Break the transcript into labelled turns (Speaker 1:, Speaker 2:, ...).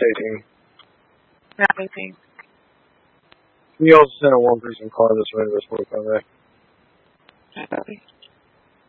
Speaker 1: 18.
Speaker 2: Yeah, 18.
Speaker 1: We also sent a one-person car this way to this 45A.
Speaker 2: Okay, copy.